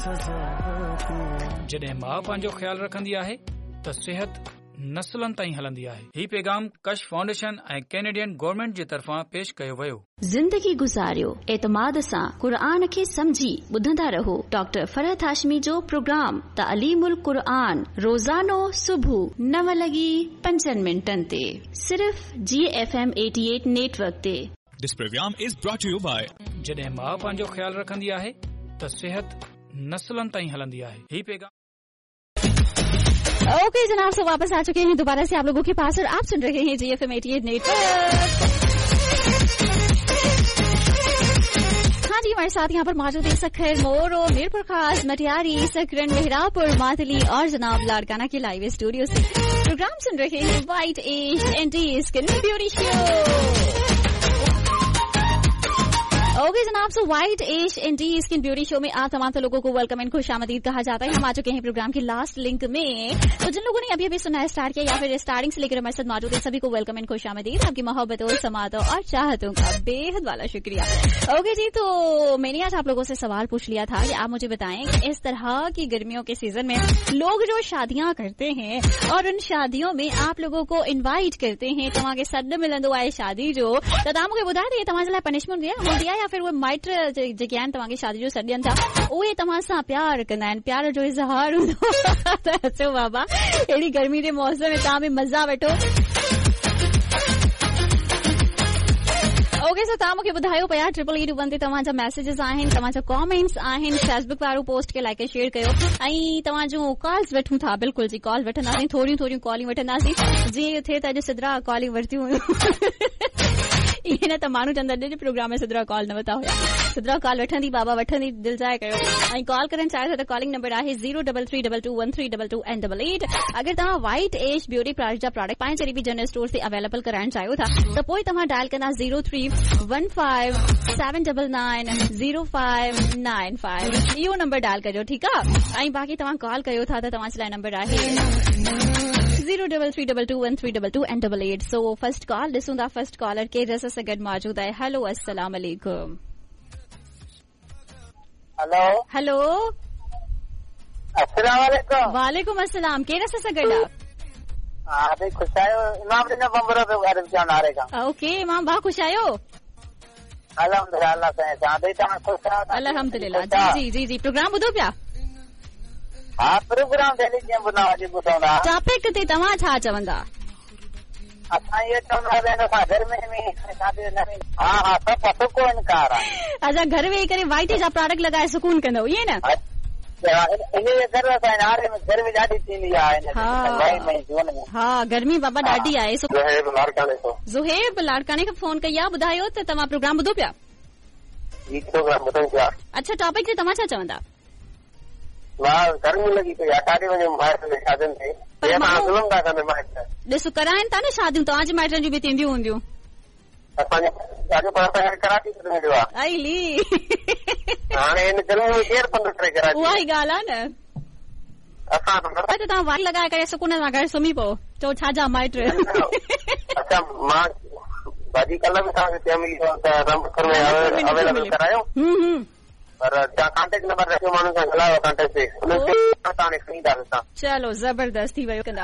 जॾहिं माउ पंहिंजो ख्यालु रखंदी आहे त सिहत नस्लनि ताईं हलंदी आहे। ही पैगाम कश फाउंडेशन ऐं कैनेडियन गवर्नमेंट जे तरफ़ां पेश कयो वियो। ज़िंदगी गुज़ारियो एतमाद सां क़ुरान खे समझी ॿुधंदा रहो। डॉक्टर फरहत हाशमी जो प्रोग्राम तालीमुल क़ुरान रोज़ानो सुबुह 9:05 ते सिर्फ़ GFM 88 नेटवर्क ते। This program is brought to you by जॾहिं माउ पंहिंजो ख्यालु रखंदी आहे त सिहत नस्लनि ताईं हलंदी आहे। ही पैगाम ओके जनाब, से वापस आ चुके हैं दोबारा से आप लोगों के पास और आप सुन रहे हैं GFM 88 नेटवर्क। हाँ जी, हमारे साथ यहाँ पर मौजूद है सखर मोरो, मीरपुर खास, मटियारी, सकरन, मेहरापुर, मातली और जनाब लाड़काना के लाइव स्टूडियो से प्रोग्राम सुन रहे हैं white age anti skin beauty show. Okay जनाब, सो white age anti skin beauty show में आप तमाम लोगों को वेलकम एंड खुशामदीद कहा जाता है। हम आ चुके हैं प्रोग्राम के लास्ट लिंक में, तो जिन लोगों ने अभी अभी सुना है, स्टार्ट किया या फिर स्टार्टिंग से लेकर हमारे साथ मौजूद है, सभी को वेलकम एंड खुशामदीद। आपकी मोहब्बतों, समातों और चाहतों का बेहद वाला शुक्रिया। ओके जी, तो मैंने आज आप लोगों से सवाल पूछ लिया था कि आप मुझे बताएं कि इस तरह की गर्मियों के सीजन में लोग जो शादियां करते हैं और उन शादियों में आप लोगों को इन्वाइट करते हैं, तव्हां खे सॾु मिलंदो आहे शादी जो, त तव्हां मूंखे ॿुधाए त तव्हांजे लाइ पनिशमेंट हूंदी आहे या फिर उहे माइट जेके आहिनि तव्हांखे शादी जो सॾु ॾियनि था उहे तव्हां सां प्यार कंदा आहिनि, प्यार जो इज़हार हूंदो त अचो बाबा अहिड़ी गर्मी जे मौसम में तव्हां बि मज़ा वठो। ओके सो तव्हां मूंखे ॿुधायो पिया 8821 ते तव्हांजा मैसेजेस आहिनि, तव्हांजा कॉमेंट्स आहिनि, फेसबुक वारो पोस्ट खे लाइक शेयर कयो ऐं तव्हां जूं कॉल्स वठूं था। बिल्कुलु जी, कॉल वठंदासीं, थोरियूं कॉलियूं वठंदासीं, जीअं थिए त अॼु सिदरा कॉलियूं वरितियूं हुयूं। ईअं न त माण्हू चवंदा अॼु प्रोग्राम में सिदरा कॉल न वरिता हुया। सिदरा कॉल वठंदी बाबा वठंदी, दिलि जाए कयो। ऐं कॉल करणु चाहियो था त कॉलिंग नंबर आहे 033221322 अगरि तव्हां व्हाइट एज ब्यूटी प्रोडक्ट जा प्रोडक्ट पंहिंजे जरी बि जनरल स्टोर ते अवेलेबल कराइण चाहियो था त पोइ तव्हां डायल कंदा 0315790595 इहो नंबर डायल कजो, ठीकु आहे। ऐं बाक़ी तव्हां कॉल कयो था त तव्हांजे लाइ नंबर आहे 033221322 सो फर्स्ट कॉल ॾिसूं था। फर्स्ट कॉलर के रस से गॾु मौजूद आहे। हेलो, अस्सलाम वालेकुम। हेलो, अस्सलाम वालेकुम। वालेकुम अस्सलाम, के रस से गॾु आहे? ख़ुश आहियो? इमाम ॾिनो बंबरो पियो ॻाल्हि चवण नारे खां। ओके इमाम भाउ, ख़ुश आहियो? अल्हम्दुलिल्लाह, अल्लाह साईं तव्हां ख़ुश आहियो? अल्हम्दुलिल्लाह, जी प्रोग्राम ॿुधो पिया? हा, प्रोग्राम डेली कीअं ॿुधां, अॼु ॿुधंदा। टॉपिक ते तव्हां छा चवंदा? असां इहो चवंदासीं असां घर में हा सभु सुको इनकार आहे। अच्छा, घर वेही करे वाइट जा प्रोडक्ट लॻाए सुकून कंदो, ईअं न? गर्मी ॾाढी थींदी आहे। हा, गर्मी बाबा ॾाढी आहे। ज़ुहेब लाड़काने खां फोन कई आहे, ॿुधायो त तव्हां प्रोग्राम ॿुधो पिया? अच्छा, टॉपिक ते तव्हां छा चवंदा? गर्मी लॻी पई आहे, ॾिसो कराइनि था न शादियूं, तव्हांजे माइटनि जूं बि थींदियूं हूंदियूं। उहा ई ॻाल्हि आहे न। तव्हां वाई लॻाए करे सुकून सां घर सुम्ही पओ, चओ छाजा माइट। भाॼी कल्ह बि तव्हांखे करायो पर कॉन्टेक्ट नंबर रखियो, माण्हू सां ॻाल्हायो कॉन्टेक्ट ते, खणी था। चलो ज़बरदस्त थी वियो कंदा।